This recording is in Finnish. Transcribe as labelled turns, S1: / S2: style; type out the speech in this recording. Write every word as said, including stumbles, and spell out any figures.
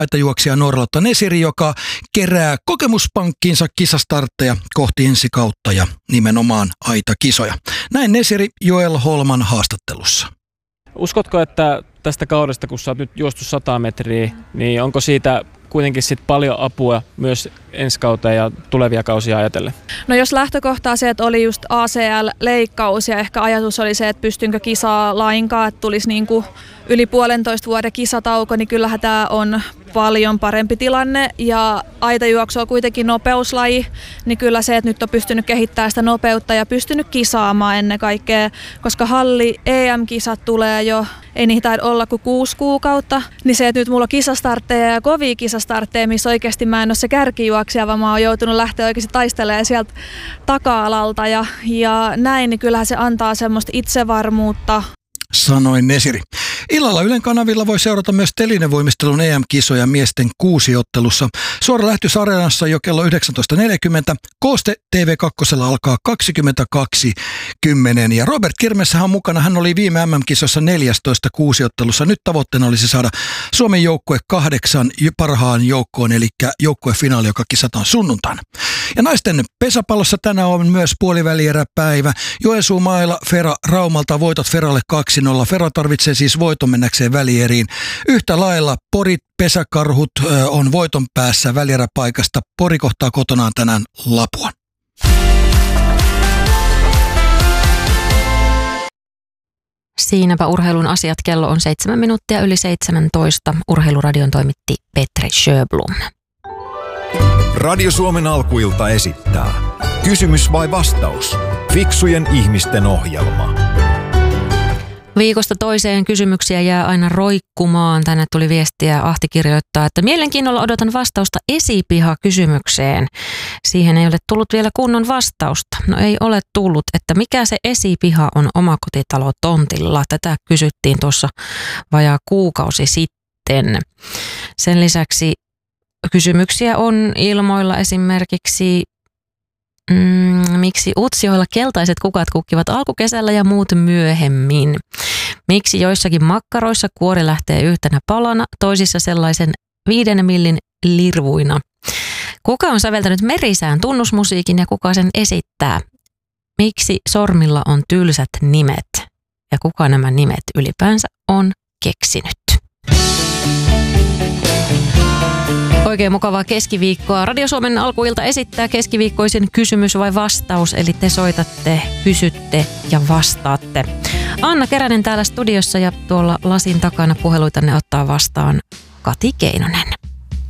S1: aitajuoksija Noora-Lotta Nesiri, joka kerää kokemuspankkiinsa kisastartteja kohti ensi kautta ja nimenomaan aitakisoja. Näin Nesiri Joel Holman haastattelussa.
S2: Uskotko, että tästä kaudesta, kun sä oot nyt juostu sata metriä, niin onko siitä kuitenkin sit paljon apua myös ensi kauteen ja tulevia kausia ajatellen?
S3: No jos lähtökohtaa se, että oli just A C L-leikkaus ja ehkä ajatus oli se, että pystynkö kisaa lainkaan, että tulisi niin kuin yli puolentoista vuoden kisatauko, niin kyllähän tämä on paljon parempi tilanne ja aitajuoksu on kuitenkin nopeuslaji, niin kyllä se, että nyt on pystynyt kehittämään sitä nopeutta ja pystynyt kisaamaan ennen kaikkea, koska halli E M-kisat tulee jo, ei niitä taida olla kuin kuusi kuukautta, niin se, että nyt mulla on kisastartteja ja kovia kisastartteja, missä oikeasti mä en ole se kärkijuoksija, vaan mä oon joutunut lähteä oikeasti taistelemaan sieltä taka-alalta ja, ja näin, niin kyllähän se antaa semmoista itsevarmuutta.
S1: Sanoi Nesiri. Illalla Ylen kanavilla voi seurata myös telinevoimistelun E M-kisoja miesten kuusiottelussa. Suora lähetys Areenassa jo kello yhdeksäntoista neljäkymmentä. Kooste T V kaksi alkaa kaksikymmentäkaksi kymmenen. Ja Robert Kirmessähän on mukana. Hän oli viime M M-kisossa neljästoista kuusiottelussa. Nyt tavoitteena olisi saada Suomen joukkue kahdeksan parhaan joukkoon, eli joukkuefinaali, joka kisataan sunnuntaina. Ja naisten pesäpallossa tänään on myös puolivälieräpäivä. Joensuu Maila Fera Raumalta voitot Feralle kaksi nolla. Fera tarvitsee siis voiton mennäkseen välieriin. Yhtä lailla Porit pesäkarhut ö, on voiton päässä välieräpaikasta. Pori kohtaa kotonaan tänään Lapuan.
S4: Siinäpä urheilun asiat. Kello on seitsemän minuuttia yli seitsemäntoista. Urheiluradion toimitti Petri Sjöblom.
S5: Radio Suomen alkuilta esittää Kysymys vai vastaus? Fiksujen ihmisten ohjelma.
S4: Viikosta toiseen kysymyksiä jää aina roikkumaan. Tänne tuli viestiä, Ahti kirjoittaa, että mielenkiinnolla odotan vastausta esipiha-kysymykseen. Siihen ei ole tullut vielä kunnon vastausta. No ei ole tullut, että mikä se esipiha on omakotitalo tontilla. Tätä kysyttiin tuossa vajaa kuukausi sitten. Sen lisäksi kysymyksiä on ilmoilla esimerkiksi, mm, miksi Utsjoella keltaiset kukat kukkivat alkukesällä ja muut myöhemmin. Miksi joissakin makkaroissa kuori lähtee yhtenä palana, toisissa sellaisen viiden millin lirvuina. Kuka on säveltänyt Merisään tunnusmusiikin ja kuka sen esittää? Miksi sormilla on tylsät nimet ja kuka nämä nimet ylipäänsä on keksinyt? Oikein mukavaa keskiviikkoa. Radio Suomen alkuilta esittää keskiviikkoisen kysymys vai vastaus, eli te soitatte, kysytte ja vastaatte. Anna Keränen täällä studiossa ja tuolla lasin takana puheluitanne ottaa vastaan Kati Keinonen.